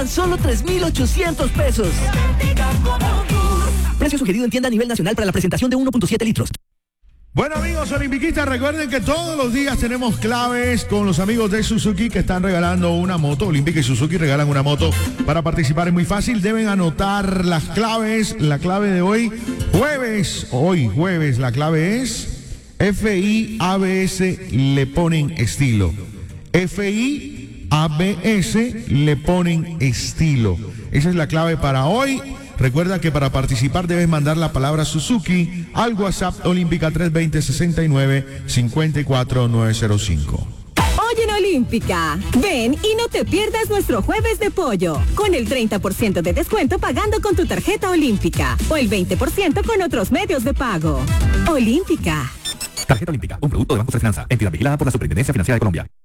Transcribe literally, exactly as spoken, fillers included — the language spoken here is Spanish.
Solo tres mil ochocientos pesos. Precio sugerido en tienda a nivel nacional para la presentación de uno punto siete litros. Bueno, amigos olimpiquistas, recuerden que todos los días tenemos claves con los amigos de Suzuki que están regalando una moto. Olímpica y Suzuki regalan una moto. Para participar es muy fácil, deben anotar las claves. La clave de hoy, jueves, hoy jueves, la clave es F I A B S, le ponen estilo. F I A B S, le ponen estilo. Esa es la clave para hoy. Recuerda que para participar debes mandar la palabra Suzuki al WhatsApp Olímpica tres dos cero, seis nueve, cinco cuatro nueve cero cinco. Oye en Olímpica, ven y no te pierdas nuestro jueves de pollo, con el treinta por ciento de descuento pagando con tu tarjeta Olímpica, o el veinte por ciento con otros medios de pago. Olímpica. Tarjeta Olímpica, un producto de Banco de Finanza, entidad vigilada por la Superintendencia Financiera de Colombia.